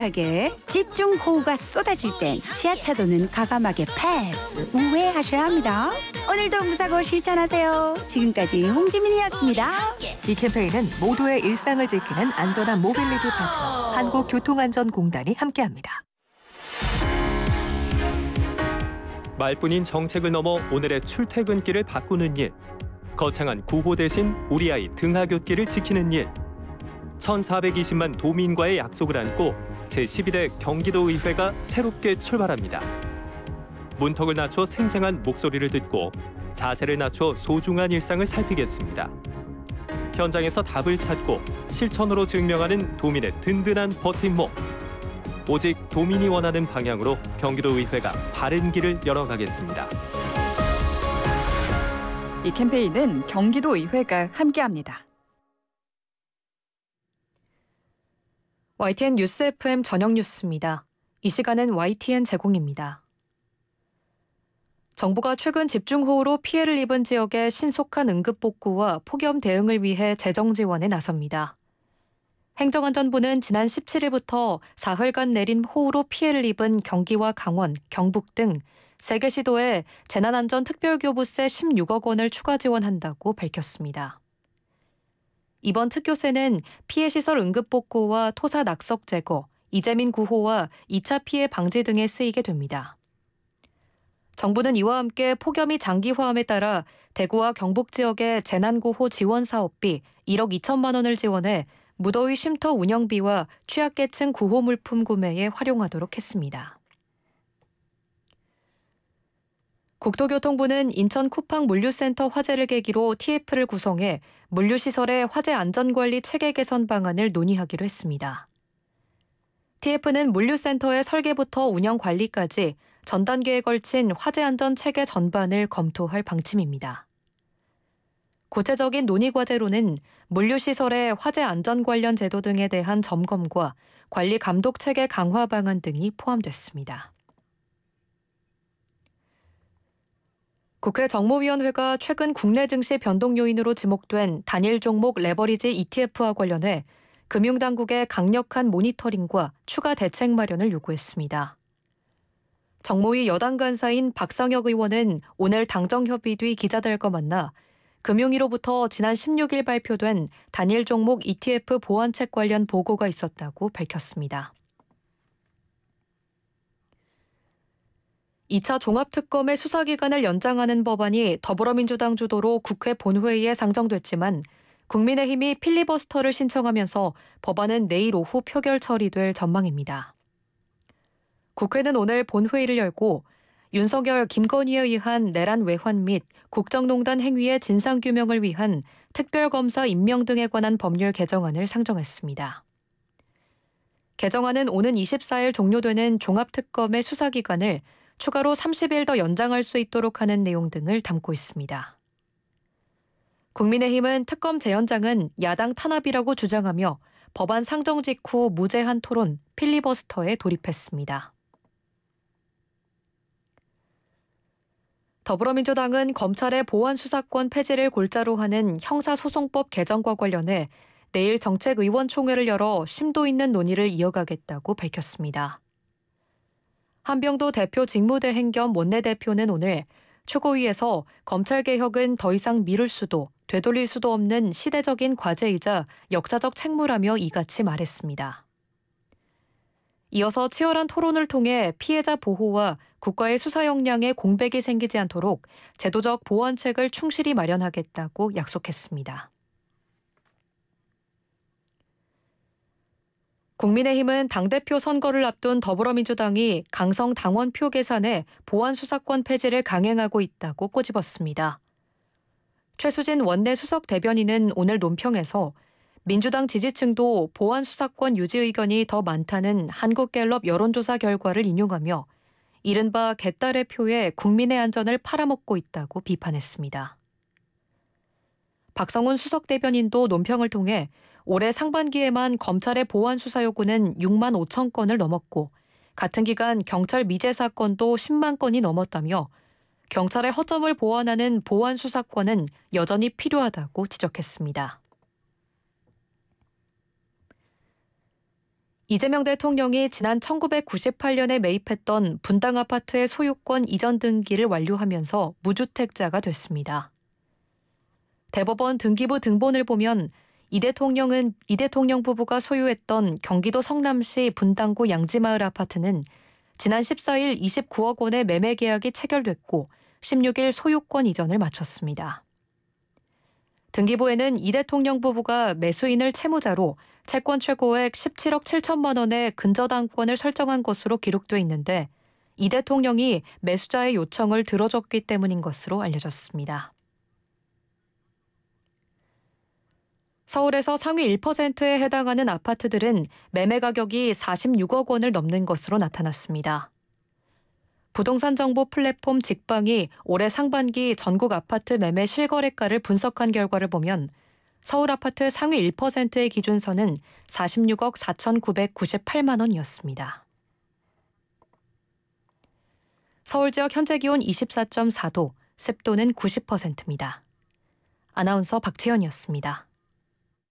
하게 집중호우가 쏟아질 땐 지하차도는 과감하게 패스, 우회하셔야 합니다. 오늘도 무사고 실천하세요. 지금까지 홍지민이었습니다. 이 캠페인은 모두의 일상을 지키는 안전한 모빌리티 파트너 한국교통안전공단이 함께합니다. 말뿐인 정책을 넘어 오늘의 출퇴근길을 바꾸는 일. 거창한 구호 대신 우리 아이 등하굣길을 지키는 일. 1,420만 도민과의 약속을 안고 제12대 경기도의회가 새롭게 출발합니다. 문턱을 낮춰 생생한 목소리를 듣고 자세를 낮춰 소중한 일상을 살피겠습니다. 현장에서 답을 찾고 실천으로 증명하는 도민의 든든한 버팀목. 오직 도민이 원하는 방향으로 경기도의회가 바른 길을 열어가겠습니다. 이 캠페인은 경기도의회가 함께합니다. YTN 뉴스 FM 저녁 뉴스입니다. 이 시간은 YTN 제공입니다. 정부가 최근 집중호우로 피해를 입은 지역의 신속한 응급복구와 폭염 대응을 위해 재정 지원에 나섭니다. 행정안전부는 지난 17일부터 사흘간 내린 호우로 피해를 입은 경기와 강원, 경북 등 3개 시도에 재난안전특별교부세 16억 원을 추가 지원한다고 밝혔습니다. 이번 특교세는 피해시설 응급복구와 토사 낙석 제거, 이재민 구호와 2차 피해 방지 등에 쓰이게 됩니다. 정부는 이와 함께 폭염이 장기화함에 따라 대구와 경북 지역의 재난구호 지원 사업비 1억 2천만 원을 지원해 무더위 쉼터 운영비와 취약계층 구호 물품 구매에 활용하도록 했습니다. 국토교통부는 인천 쿠팡 물류센터 화재를 계기로 TF를 구성해 물류시설의 화재 안전관리 체계 개선 방안을 논의하기로 했습니다. TF는 물류센터의 설계부터 운영 관리까지 전 단계에 걸친 화재 안전 체계 전반을 검토할 방침입니다. 구체적인 논의 과제로는 물류시설의 화재 안전 관련 제도 등에 대한 점검과 관리 감독 체계 강화 방안 등이 포함됐습니다. 국회 정무위원회가 최근 국내 증시 변동 요인으로 지목된 단일 종목 레버리지 ETF와 관련해 금융당국의 강력한 모니터링과 추가 대책 마련을 요구했습니다. 정무위 여당 간사인 박성혁 의원은 오늘 당정협의 뒤 기자들과 만나 금융위로부터 지난 16일 발표된 단일 종목 ETF 보완책 관련 보고가 있었다고 밝혔습니다. 2차 종합특검의 수사기간을 연장하는 법안이 더불어민주당 주도로 국회 본회의에 상정됐지만 국민의힘이 필리버스터를 신청하면서 법안은 내일 오후 표결 처리될 전망입니다. 국회는 오늘 본회의를 열고 윤석열, 김건희에 의한 내란 외환 및 국정농단 행위의 진상규명을 위한 특별검사 임명 등에 관한 법률 개정안을 상정했습니다. 개정안은 오는 24일 종료되는 종합특검의 수사기간을 추가로 30일 더 연장할 수 있도록 하는 내용 등을 담고 있습니다. 국민의힘은 특검 재연장은 야당 탄압이라고 주장하며 법안 상정 직후 무제한 토론, 필리버스터에 돌입했습니다. 더불어민주당은 검찰의 보안수사권 폐지를 골자로 하는 형사소송법 개정과 관련해 내일 정책의원총회를 열어 심도 있는 논의를 이어가겠다고 밝혔습니다. 한병도 대표 직무대행 겸 원내대표는 오늘 최고위에서 검찰개혁은 더 이상 미룰 수도 되돌릴 수도 없는 시대적인 과제이자 역사적 책무라며 이같이 말했습니다. 이어서 치열한 토론을 통해 피해자 보호와 국가의 수사 역량에 공백이 생기지 않도록 제도적 보완책을 충실히 마련하겠다고 약속했습니다. 국민의힘은 당대표 선거를 앞둔 더불어민주당이 강성 당원표 계산에 보안수사권 폐지를 강행하고 있다고 꼬집었습니다. 최수진 원내 수석 대변인은 오늘 논평에서 민주당 지지층도 보안수사권 유지 의견이 더 많다는 한국갤럽 여론조사 결과를 인용하며 이른바 개딸의 표에 국민의 안전을 팔아먹고 있다고 비판했습니다. 박성훈 수석 대변인도 논평을 통해 올해 상반기에만 검찰의 보안 수사 요구는 6만 5천 건을 넘었고 같은 기간 경찰 미제 사건도 10만 건이 넘었다며 경찰의 허점을 보완하는 보안 수사권은 여전히 필요하다고 지적했습니다. 이재명 대통령이 지난 1998년에 매입했던 분당 아파트의 소유권 이전 등기를 완료하면서 무주택자가 됐습니다. 대법원 등기부 등본을 보면 이 대통령 부부가 소유했던 경기도 성남시 분당구 양지마을 아파트는 지난 14일 29억 원의 매매 계약이 체결됐고 16일 소유권 이전을 마쳤습니다. 등기부에는 이 대통령 부부가 매수인을 채무자로 채권 최고액 17억 7천만 원의 근저당권을 설정한 것으로 기록돼 있는데 이 대통령이 매수자의 요청을 들어줬기 때문인 것으로 알려졌습니다. 서울에서 상위 1%에 해당하는 아파트들은 매매 가격이 46억 원을 넘는 것으로 나타났습니다. 부동산 정보 플랫폼 직방이 올해 상반기 전국 아파트 매매 실거래가를 분석한 결과를 보면 서울 아파트 상위 1%의 기준선은 46억 4,998만 원이었습니다. 서울 지역 현재 기온 24.4도, 습도는 90%입니다. 아나운서 박채연이었습니다.